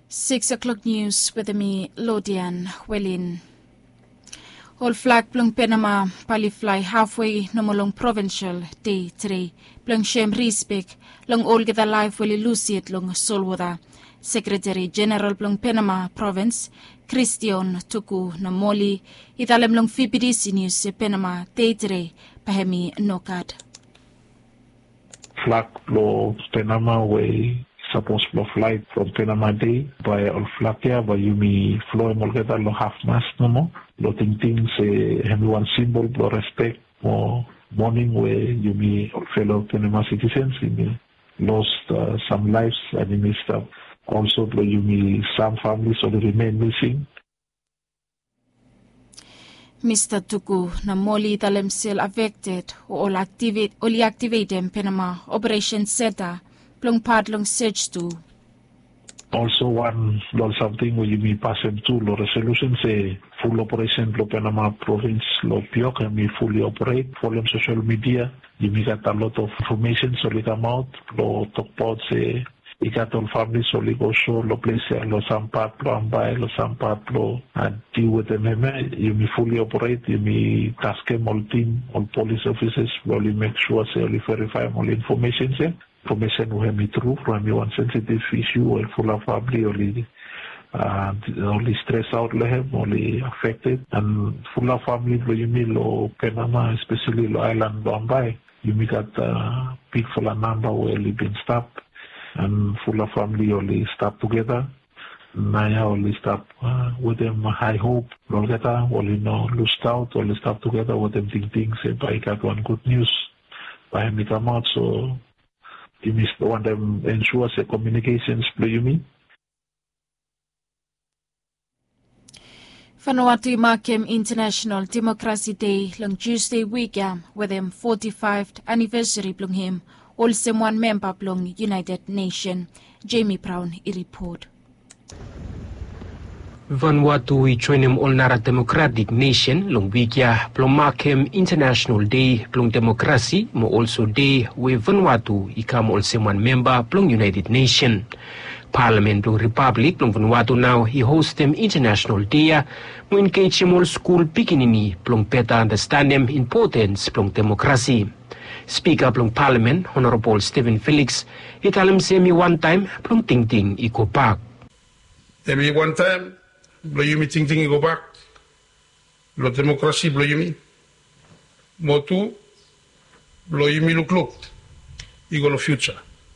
6 o'clock news with me, Lodian Welin. All flag plung Panama palifly halfway nomolong provincial day 3. Plung shem respect long all get alive weli lucid long solwada. Secretary General plung Panama province Christian Tuku Namoli italem long FPDC news se Panama day 3 pahemi nokad. Flag lo Panama way supposed to fly from Panama Day by all flakia by Yumi flow molgeta lo half mast no mo lo ting se everyone symbol lo respect mo morning where Yumi all fellow Panama citizens Yumi lost some lives and Yumi stuff also lo Yumi some families so they remain missing. Mr. Tuku Namoli talem still affected or activate in Panama Operation Zeta plong padlong search to. Also one lo something where you may pass them to lo resolution say full operation lo Panama province lo piok and me fully operate follow social media you may get a lot of information so they come out lo talk about say you got all families so they go show lo place lo some part lo ambay lo some part lo and deal with them you may fully operate you may task them all team all police officers will make sure say only verify all information say information who have me true from me one sensitive issue or full of family only stress out lehem only affected and full of family where you mean lo Panama especially lo island Bombay you may got big full of number where they been stopped and full of family only stop together Naya only stop with them high hope Lolgeta only no lose out only stop together with them think say by got one good news by me come out so you must want them ensure the communications play you mean. Vanuatu Makem International Democracy Day long Tuesday weekend with them 45th anniversary plong him also one member plong United Nations. Jamie Brown report. Vanuatu joinem olnara democratic nation long wikia plong Makem International Day plong democracy mo also day we Vanuatu ikam also one member plong United Nation. Parliament plong Republic plong Vanuatu now he host them International Day mo engage him all school pikinini plong better understand them importance plong democracy. Speaker plong Parliament Honorable Stephen Felix italam semi one time plong ting Eco Park. Maybe one time blow you me ting go back. Lo democracy blow you me. Motu blow you me look. You go no future.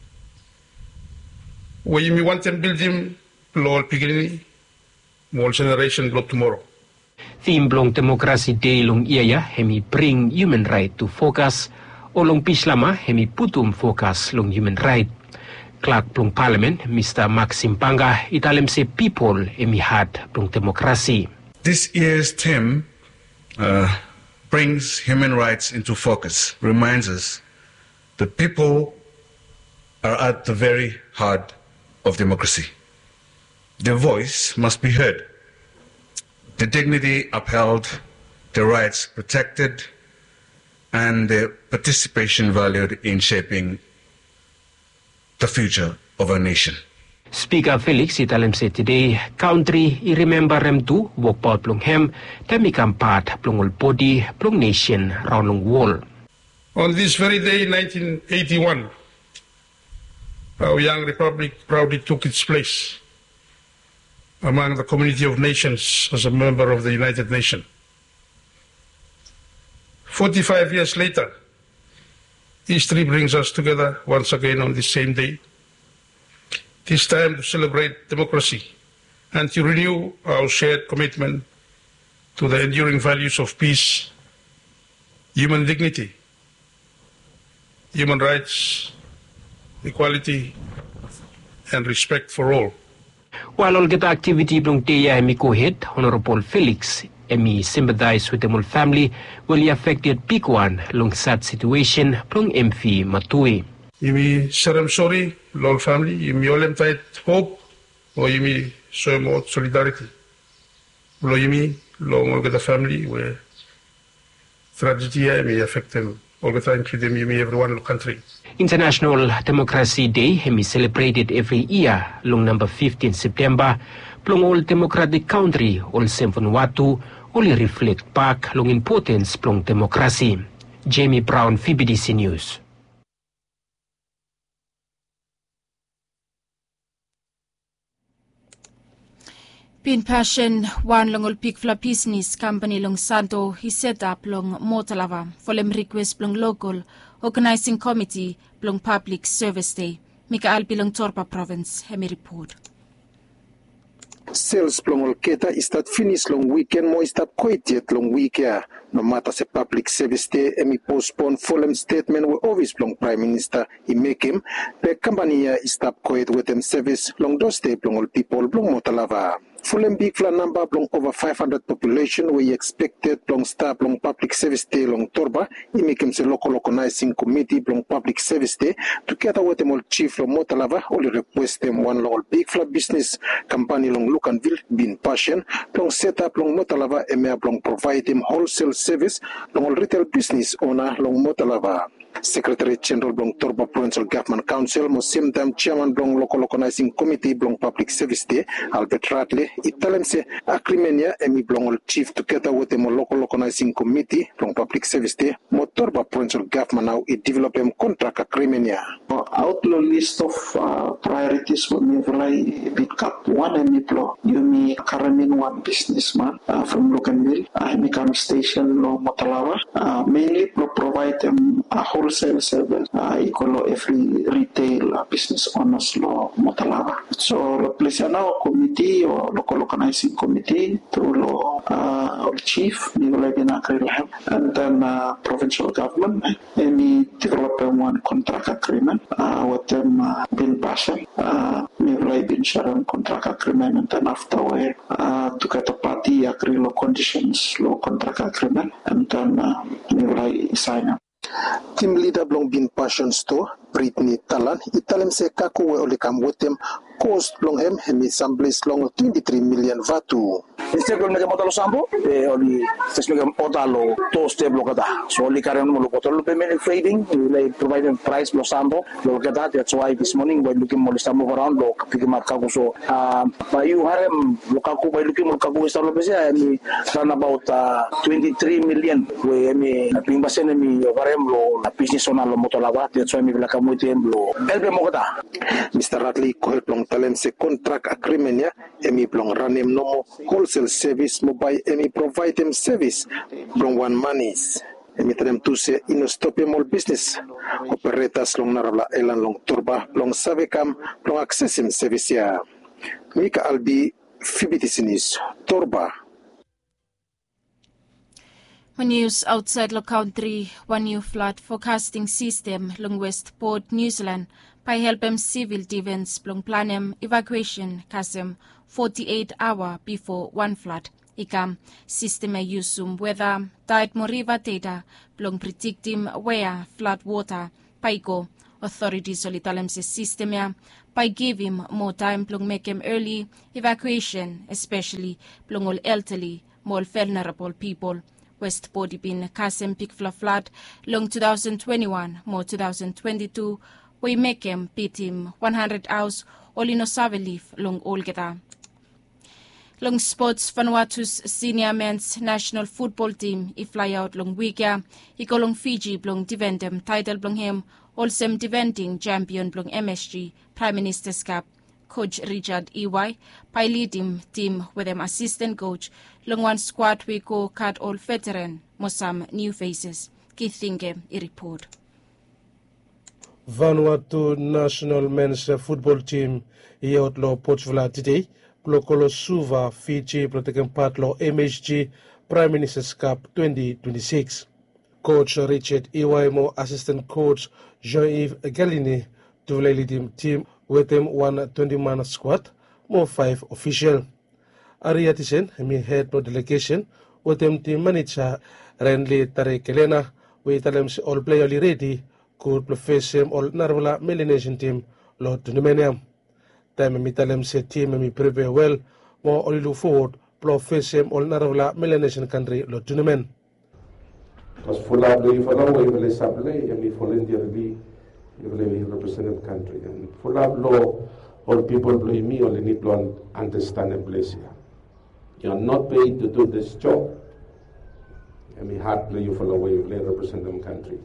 Where you me want them build him blow all beginning. More generation blow tomorrow. Theme blong democracy day long iya hemi bring human right to focus o long pislama hemi putum focus long human right. Clark plong Parliament, Mr. Maxim Panga, italem se people emi had plong democracy. This year's theme brings human rights into focus, reminds us that people are at the very heart of democracy. Their voice must be heard, their dignity upheld, their rights protected, and their participation valued in shaping the future of our nation. Speaker Felix italem said today, country I remember them too, walk out plong hem, temikam part plong all body, plong nation, round long wall. On this very day, 1981, our young republic proudly took its place among the community of nations as a member of the United Nations. 45 years later, history brings us together once again on this same day. This time to celebrate democracy and to renew our shared commitment to the enduring values of peace, human dignity, human rights, equality, and respect for all. While all get activity plong teya emi head, Honorable Felix emi sympathize with the whole family will affected Pikuan long sad situation plong MV Matui. Yumi saram sorry, lol family, yumi olem tight hope, or yumi show more solidarity. Lo yumi long all get a family where tragedy may affect them all the time to them everyone country. International Democracy Day is celebrated every year long number 15 September. Plong all democratic country all Vanuatu only reflect back long importance plong democracy. Jamie Brown, FBDC News. Pin Passion one long pick fla business company long Santo he set up long Motalava for them request long local organizing committee long public service day. Mika Alpi long Torpa province hemi report. Sales plong keta is that finish long weekend mo stop quite yet long week ya. No matter se public service day emi postpone full statement we always plong Prime Minister he make him the company stop quite with them service long those day plong all people plong Motalava. Full big flat number plong over 500 population we expected plong staff plong public service day long Torba he make him se local organizing committee plong public service day together with them all chief long Motalava only request them one long big flat business company long Lucanville Pin Passion plong set up long Motalava eme plong provide him wholesale service long all retail business owner long Motalava. Secretary General Blong Torba Provincial Government Council mo same time Chairman Blong Local Organizing Committee Blong Public Service Day Albert Radley italim se akrimenya emi Blong Chief together with the Local Organizing Committee Blong Public Service Day mo Torba Provincial Government now it develop contract akrimenya. Outlaw list of priorities for me like big cup one emi Blo you me karamin one businessman from Lucanville emi come station lo Motalawa mainly provide them a wholesale service equal every retail business owners law Motalawa. So the place now committee or local organizing committee to law chief and then provincial government any develop one contract agreement with them Pin Passion been sharing contract agreement and then after to get a party agree law conditions law contract agreement and then sign up. Team leader Blong Pin Passion store Brittany Talan italem se kako we only come with them cost long hemi samples long 23 million vatu. Instead of making model sample, only just make a model to stable kada. So only current model payment trading, we provide them price lo sample. Look at that. That's why this morning when looking more sample around lo kapig markago so you harem lokaku by looking more kago stalo besa I run about 23 million we me pingbasen me harem lo business on lo Motalawa. That's why me like mo tem lo elbe mo kada. Mr. Radley ko help long talem se contract agreement ya emi plong ranem nomo wholesale service mobile emi provide them service from one monies emi tadem tu se inostopia mall business operators long narabla elan long Torba long savekam long access him service ya Mika Albi FBDC News Torba. One news outside the country, one new flood forecasting system long Westport, New Zealand, by helping civil defense long planem evacuation kasem 48 hour before one flood. Ikam system yusum weather died moriva data long predicting where flood water paiko authorities solitalem se system ya by giving more time long make him early evacuation especially long all elderly more vulnerable people. Westport been kasem pick flood long 2021 more 2022 we make him beat him 100 hours all in leaf long olgeta. Long sports Vanuatu's senior men's national football team fly out long weekya go long Fiji long defendem title long him also defending champion long MSG Prime Minister's Cup coach Richard EY by leading team with them assistant coach long one squad we go cut all veteran some new faces. Kithinge report. Vanuatu national men's football team outlaw Potchvila today Plokolo Suva Fiji protecting part law MSG Prime Minister's Cup 2026. Coach Richard Iwaimo assistant coach Jean-Yves Galini to lead the team with him 120-man squad more 5 official. Ariatisen head no delegation with him team manager Renly Tarekelena with them all player ready could face him all Narvala Melanesian team Lord Dunumenium. Time mitalem se team mi prepare well more only look forward plus face him all Narvala Melanesian country Lord Dunumen. Because fulla blue fulla way will supply and we voluntarily will represent the country. And fulla blue all people blame me only need to understand and place here. You are not paid to do this job. And we hard play you fulla way will represent the country.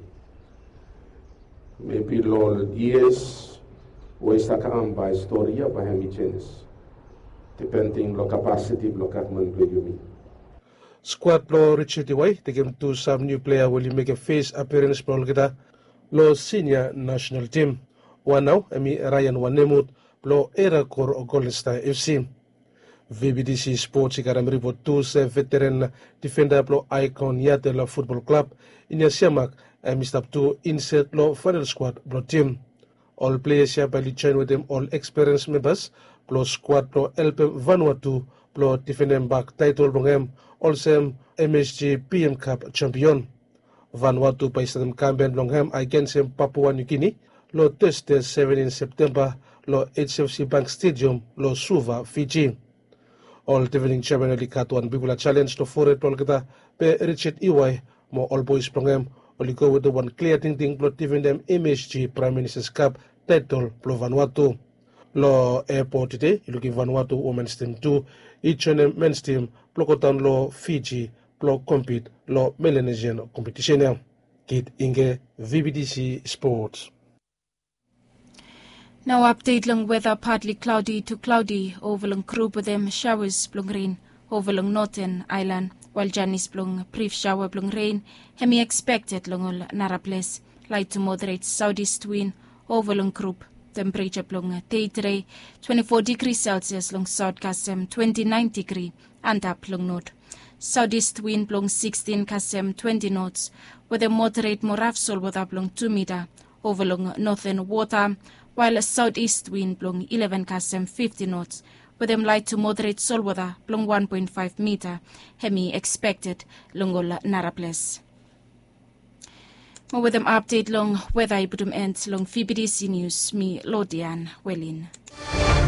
Maybe long years we start by story by hemi changes. Depending on capacity of government play you mean. Squad lo Richard Iwai, the game to some new player will make a face appearance for lo senior national team. One now, Ryan Wanemut, lo era core Golden Star FC. VBDC Sports ikaram report to se veteran defender lo Icon Yatel Football Club in Yasiamak Mr. to insert lo final squad lo team. All players here by join with them all experienced members plus squad lo LP Vanuatu lo defending back title bongem also MSG PM Cup champion. Vanuatu by Sadam Camben Longham against Papua New Guinea lo Thursday 17 September lo HFC Bank Stadium lo Suva Fiji. All defending champion li Katuan Bibula challenge to forward polkata pe Richard Iwai mo all boys Longham only go with the one clear thing lo defend them MSG Prime Minister's Cup title lo Vanuatu. Lo airport today, you looking Vanuatu women's team 2, each and men's team, Plokotan lo Fiji, Plok compete lo Melanesian competition. Kit Inge, VBDC Sports. Now update long weather partly cloudy to cloudy, overlong group with them showers blong rain, overlong Northern Island, while Janice blong brief shower blong rain, hemi expected long Naraples, light to moderate southeast wind, overlong group. Temperature blong Teitre 24 degrees Celsius long South Kasem 29 degree and up long north. Southeast wind blong 16 Kasem 20 knots with a moderate morafsol with up long 2 meter over long northern water, while a southeast wind blong 11 Kasem 50 knots with them light to moderate solweather blong 1.5 meter hemi expected longol Naraples. More with them update long weather ibudum ends long VBDC News, me Lodian Welin.